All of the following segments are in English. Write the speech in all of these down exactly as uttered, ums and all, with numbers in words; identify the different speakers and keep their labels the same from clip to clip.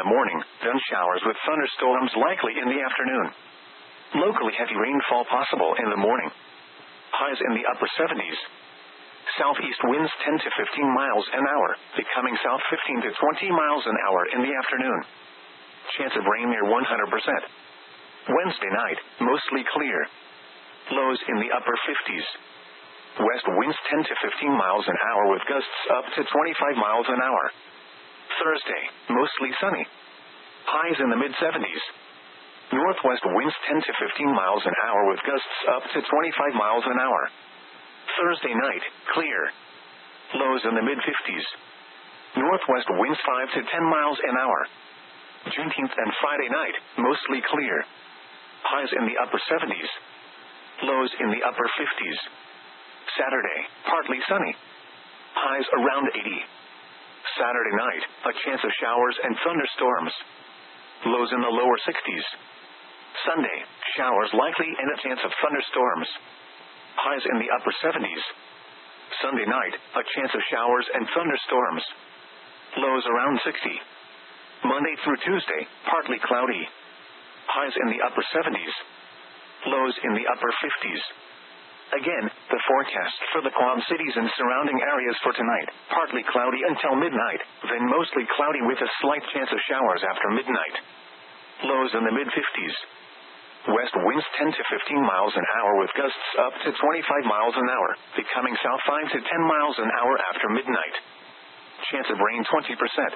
Speaker 1: the morning, then showers with thunderstorms likely in the afternoon. Locally heavy rainfall possible in the morning. Highs in the upper seventies. Southeast winds ten to fifteen miles an hour, becoming south fifteen to twenty miles an hour in the afternoon. Chance of rain near one hundred percent. Wednesday night, mostly clear. Lows in the upper fifties. West winds ten to fifteen miles an hour with gusts up to twenty-five miles an hour. Thursday, mostly sunny. Highs in the mid seventies. Northwest winds ten to fifteen miles an hour with gusts up to twenty-five miles an hour. Thursday night, clear. Lows in the mid fifties. Northwest winds five to ten miles an hour. Juneteenth and Friday night, mostly clear. Highs in the upper seventies. Lows in the upper fifties. Saturday, partly sunny. Highs around eighty. Saturday night, a chance of showers and thunderstorms. Lows in the lower sixties. Sunday, showers likely and a chance of thunderstorms. Highs in the upper seventies. Sunday night, a chance of showers and thunderstorms. Lows around sixty. Monday through Tuesday, partly cloudy. Highs in the upper seventies. Lows in the upper fifties. Again, the forecast for the Quad Cities and surrounding areas for tonight, partly cloudy until midnight, then mostly cloudy with a slight chance of showers after midnight. Lows in the mid fifties. West winds ten to fifteen miles an hour with gusts up to twenty-five miles an hour, becoming south five to ten miles an hour after midnight. Chance of rain twenty percent.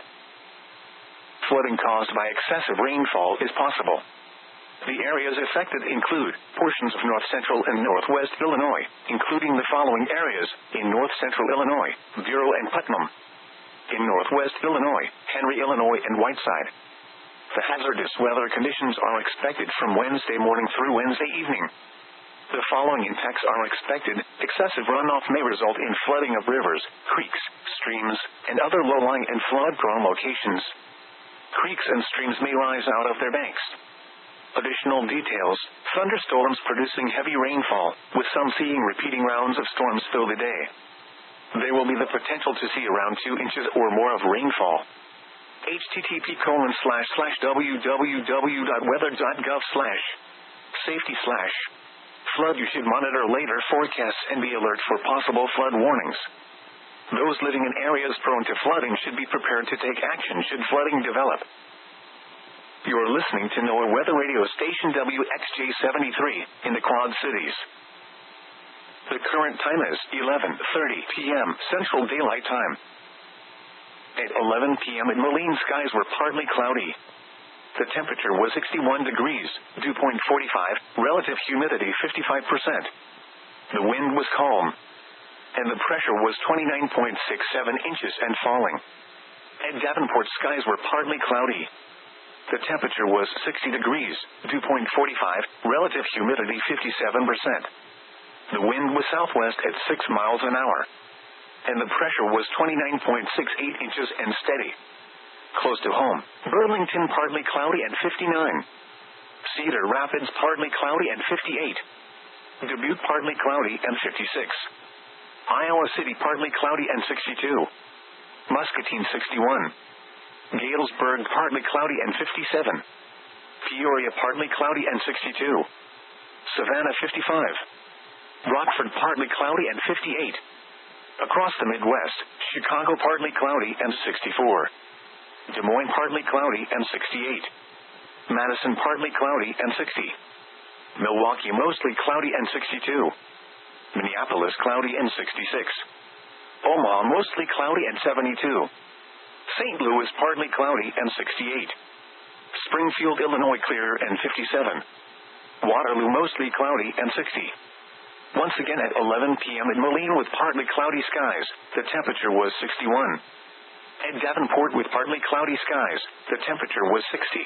Speaker 1: Flooding caused by excessive rainfall is possible. The areas affected include portions of north central and northwest Illinois, including the following areas: in north central Illinois, Bureau and Putnam. In northwest Illinois, Henry, Illinois and Whiteside. The hazardous weather conditions are expected from Wednesday morning through Wednesday evening. The following impacts are expected. Excessive runoff may result in flooding of rivers, creeks, streams, and other low-lying and flood-prone locations. Creeks and streams may rise out of their banks. Additional details: thunderstorms producing heavy rainfall, with some seeing repeating rounds of storms through the day. There will be the potential to see around two inches or more of rainfall. http colon slash slash www.weather.gov slash safety slash flood. You should monitor later forecasts and be alert for possible flood warnings. Those living in areas prone to flooding should be prepared to take action should flooding develop. You are listening to NOAA Weather Radio Station W X J seventy-three in the Quad Cities. The current time is eleven thirty p.m. Central Daylight Time. At eleven p.m. in Moline, skies were partly cloudy. The temperature was sixty-one degrees, dew point forty-five, relative humidity fifty-five percent. The wind was calm, and the pressure was twenty-nine point six seven inches and falling. At Davenport, skies were partly cloudy. The temperature was sixty degrees, dew point forty-five, relative humidity fifty-seven percent. The wind was southwest at six miles an hour, and the pressure was twenty-nine point six eight inches and steady. Close to home, Burlington partly cloudy and fifty-nine. Cedar Rapids partly cloudy and fifty-eight. Dubuque partly cloudy and fifty-six. Iowa City partly cloudy and sixty-two. Muscatine sixty-one. Galesburg partly cloudy and fifty-seven. Peoria partly cloudy and sixty-two. Savannah fifty-five. Rockford partly cloudy and fifty-eight. Across the Midwest, Chicago partly cloudy and sixty-four. Des Moines partly cloudy and sixty-eight. Madison partly cloudy and sixty. Milwaukee mostly cloudy and sixty-two. Minneapolis cloudy and sixty-six. Omaha mostly cloudy and seventy-two. Saint Louis partly cloudy and sixty-eight. Springfield, Illinois clear and fifty-seven. Waterloo mostly cloudy and sixty. Once again at eleven p.m. in Moline with partly cloudy skies, the temperature was sixty-one. At Davenport with partly cloudy skies, the temperature was sixty.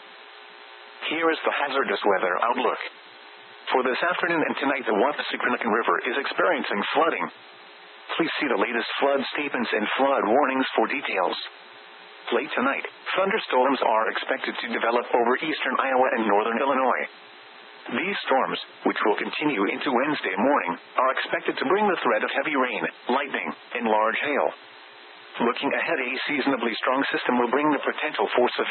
Speaker 1: Here is the hazardous weather outlook. For this afternoon and tonight, the Wapasyconican River is experiencing flooding. Please see the latest flood statements and flood warnings for details. Late tonight, thunderstorms are expected to develop over eastern Iowa and northern Illinois. These storms, which will continue into Wednesday morning, are expected to bring the threat of heavy rain, lightning, and large hail. Looking ahead, a seasonably strong system will bring the potential for severe